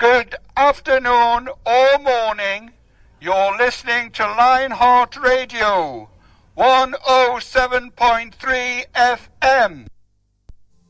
Good afternoon or morning. You're listening to Lionheart Radio, 107.3 FM.